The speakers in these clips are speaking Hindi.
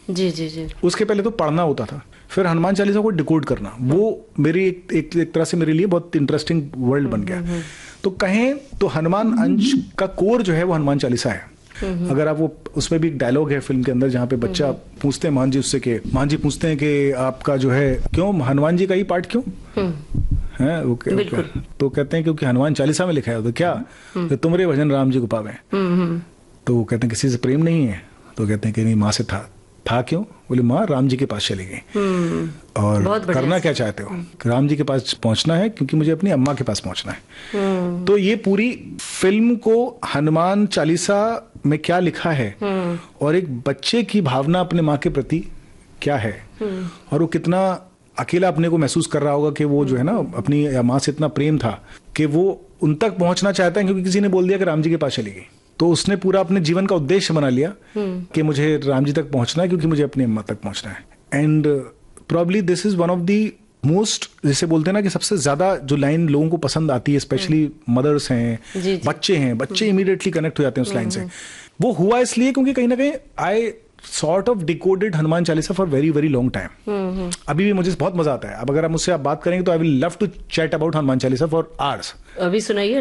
जी जी जी। उसके पहले तो पढ़ना होता था, फिर हनुमान चालीसा को डिकोड करना, वो मेरी एक तरह से मेरे लिए बहुत इंटरेस्टिंग वर्ल्ड बन गया। तो कहें तो हनुमान अंश का कोर जो है वो हनुमान चालीसा है। अगर आप वो, उसमें भी एक डायलॉग है फिल्म के अंदर जहाँ पे बच्चा पूछते हैं मान जी उससे कि मान जी पूछते हैं कि आपका जो है क्यों हनुमान जी का ही पाठ क्यों है वो तो कहते हैं क्योंकि हनुमान चालीसा में लिखा है तो क्या तो तुमरे भजन राम जी को पावे। तो वो कहते हैं किसी से प्रेम नहीं है, तो कहते हैं कि नहीं माँ से था क्यों, बोले माँ राम जी के पास चली गई। और करना क्या चाहते हो, राम जी के पास पहुंचना है क्योंकि मुझे अपनी अम्मा के पास पहुंचना है। तो ये पूरी फिल्म को हनुमान चालीसा में क्या लिखा है और एक बच्चे की भावना अपने माँ के प्रति क्या है और वो कितना अकेला अपने को महसूस कर रहा होगा कि वो जो है ना अपनी माँ से इतना प्रेम था कि वो उन तक पहुंचना चाहता है क्योंकि किसी ने बोल दिया कि राम जी के पास चली गई। तो उसने पूरा अपने जीवन का उद्देश्य बना लिया कि मुझे राम जी तक पहुंचना है क्योंकि मुझे अपनी अम्मा तक पहुंचना है। And probably this is one of the most, जैसे बोलते हैं ना कि सबसे ज्यादा जो लाइन लोगों को पसंद आती है, स्पेशली मदर्स हैं, बच्चे इमीडिएटली कनेक्ट हो जाते हैं उस लाइन से। वो हुआ इसलिए क्योंकि कहीं ना कहीं I sort of decoded Hanuman Chalisa for very very long time. अभी भी मुझे बहुत मजा आता है। अब अगर आप मुझसे बात करेंगे तो I will love to chat about Hanuman Chalisa for hours. अभी सुनाइए।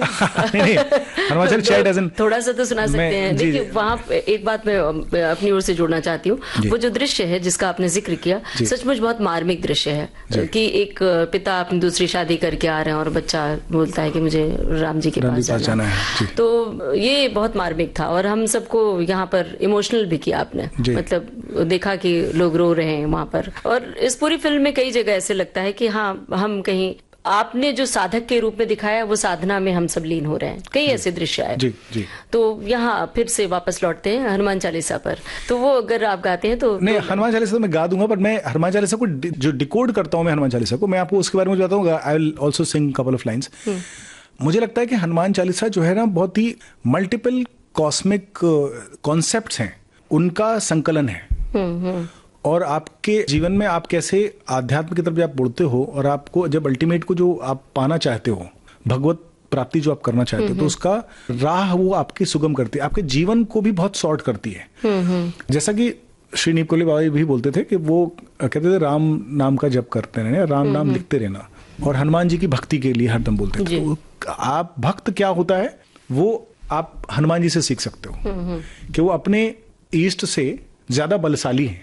Hanuman Chalisa chat as in थोड़ा सा तो सुना सकते हैं। देखिए वहाँ एक बात मैं अपनी ओर से जोड़ना चाहती हूँ, वो जो दृश्य है जिसका आपने जिक्र किया सचमुच बहुत मार्मिक दृश्य है कि एक पिता अपनी दूसरी शादी करके आ रहे हैं और बच्चा बोलता है कि मुझे राम जी के पास जाना है। तो ये बहुत मार्मिक था और हम सबको यहाँ पर इमोशनल भी किया आपने, मतलब देखा कि लोग रो रहे हैं वहां पर। और इस पूरी फिल्म में कई जगह ऐसे लगता है कि हाँ हम कहीं आपने जो साधक के रूप में दिखाया वो साधना में हम सब लीन हो रहे हैं, कई ऐसे दृश्य आए। जी जी। तो यहाँ फिर से वापस लौटते हैं हनुमान चालीसा पर, तो वो अगर आप गाते हैं तो नहीं, हनुमान चालीसा तो मैं गा दूंगा, पर मैं हनुमान चालीसा को जो डिकोड करता हूँ मैं हनुमान चालीसा को, मैं आपको उसके बारे में बताता हूँ। I will also Singh couple of lines. मुझे लगता है कि हनुमान चालीसा जो है ना बहुत ही मल्टीपल कॉस्मिक कॉन्सेप्ट्स हैं, उनका संकलन है। और आपके जीवन में आप कैसे आध्यात्म की तरफ आप बढ़ते हो और आपको जब अल्टीमेट को जो आप पाना चाहते हो, भगवत प्राप्ति जो आप करना चाहते हो, तो उसका राह वो आपकी सुगम करती है, आपके जीवन को भी बहुत सॉर्ट करती है। जैसा कि श्री नीप कोले बाबा भी बोलते थे कि वो कहते थे राम नाम का जप करते रहना, राम नाम लिखते रहना, और हनुमान जी की भक्ति के लिए हरदम बोलते थे। तो आप भक्त क्या होता है वो आप हनुमान जी से सीख सकते हो कि वो अपने ईष्ट से ज्यादा बलशाली हैं,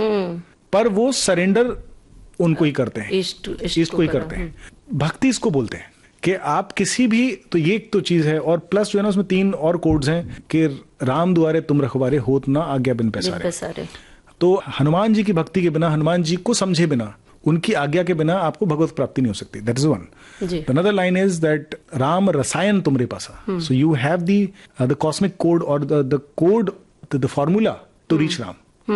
पर वो सरेंडर उनको ही करते हैं, इष्ट को ही करते हैं। भक्ति इसको बोलते हैं कि आप किसी भी, तो ये एक तो चीज है, और प्लस जो है ना उसमें 3 और कोड्स हैं कि राम दुआरे तुम रखवारे होत ना आज्ञा बिन पैसारे। तो हनुमान जी की भक्ति के बिना, हनुमान जी को समझे बिना, उनकी आज्ञा के बिना आपको भगवत प्राप्ति नहीं हो सकती। That is one. Another line is that Ram रसायन तुमरे पासा, so you have the cosmic code और the code, the formula to reach Ram.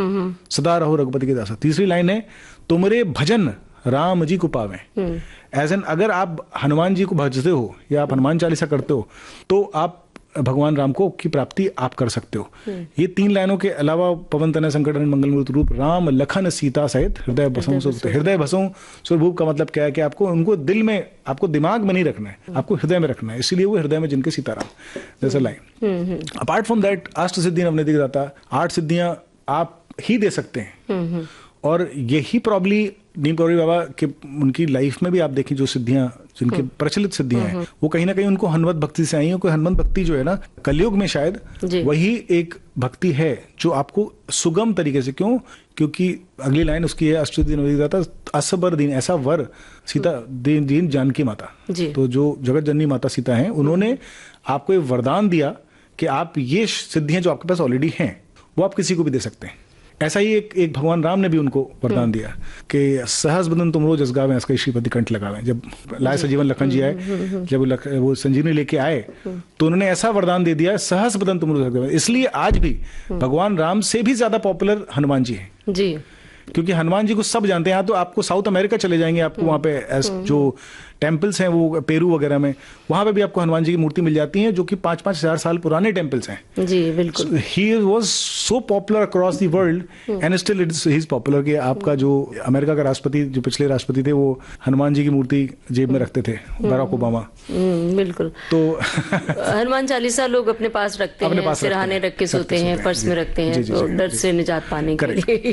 सदा रहो रघुपति के दासा। तीसरी लाइन है तुमरे भजन राम जी को पावे। एज एन अगर आप हनुमान जी को भजते हो या आप हनुमान चालीसा करते हो तो आप भगवान राम को की प्राप्ति आप कर सकते हो। ये 3 लाइनों के अलावा पवन तनय संकट मंगल मूर्त रूप राम लखन सीता सहित हृदय बसों सुरभूप। हृदय बसों सुरभूप का मतलब क्या है कि आपको उनको दिल में, आपको दिमाग में नहीं रखना है, आपको हृदय में रखना है, इसीलिए वो हृदय में जिनके सीताराम। जैसा लाइन। अपार्ट फ्रॉम दैट अष्ट सिद्धि नवनिधि दाता, 8 सिद्धियां आप ही दे सकते हैं। और यही प्रॉब्ली नीम कौरी बाबा के उनकी लाइफ में भी आप देखें जो सिद्धियां, जिनकी प्रचलित सिद्धियां हैं, वो कहीं ना कहीं उनको हनुमत भक्ति से आई हैं। कोई हनुमत भक्ति जो है ना कलयुग में शायद वही एक भक्ति है जो आपको सुगम तरीके से, क्यों, क्योंकि अगली लाइन उसकी है अष्टसिद्धि नवनिधि दाता असबर दीन, ऐसा वर सीता दीन जानकी माता। तो जो जगत जननी माता सीता हैं, उन्होंने आपको ये वरदान दिया कि आप ये सिद्धियां जो आपके पास ऑलरेडी हैं वो आप किसी को भी दे सकते हैं। ऐसा ही एक भगवान राम ने भी उनको वरदान दिया कि सहस बदन तुम रोज असगावे असकई श्रीपति कंठ लगावे। जब लाए सजीवन लखन जी आए, जब वो संजीवनी लेके आए तो उन्होंने ऐसा वरदान दे दिया सहस बदन तुम रोज असगावे। इसलिए आज भी भगवान राम से भी ज्यादा पॉपुलर हनुमान जी हैं जी, क्योंकि हनुमान जी को सब जानते हैं। यहाँ तो आपको साउथ अमेरिका चले जाएंगे, आपको वहाँ पे जो टेम्पल्स हैं वो पेरू वगैरह में, वहां पे भी आपको हनुमान जी की मूर्ति मिल जाती है जो कि 5-5 हजार साल पुराने टेम्पल्स हैं। जी बिल्कुल। He was so popular across the world and still he is popular. कि आपका जो अमेरिका का राष्ट्रपति, जो पिछले राष्ट्रपति थे, वो हनुमान जी की मूर्ति जेब में रखते थे, बराक ओबामा। बिल्कुल। तो हनुमान चालीसा लोग अपने पास रखते हैं, सिरहाने रख के सोते हैं, पर्स में रखते हैं, डर से निजात पाने के लिए।